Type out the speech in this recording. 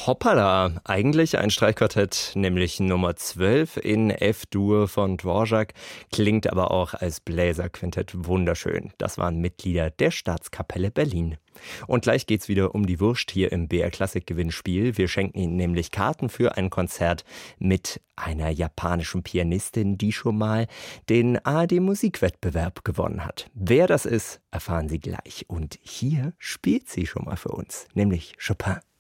Hoppala, eigentlich ein Streichquartett, nämlich Nummer 12 in F-Dur von Dvorak, klingt aber auch als Bläserquintett wunderschön. Das waren Mitglieder der Staatskapelle Berlin. Und gleich geht's wieder um die Wurst hier im BR Klassik Gewinnspiel. Wir schenken Ihnen nämlich Karten für ein Konzert mit einer japanischen Pianistin, die schon mal den ARD Musikwettbewerb gewonnen hat. Wer das ist, erfahren Sie gleich. Und hier spielt sie schon mal für uns, nämlich Chopin.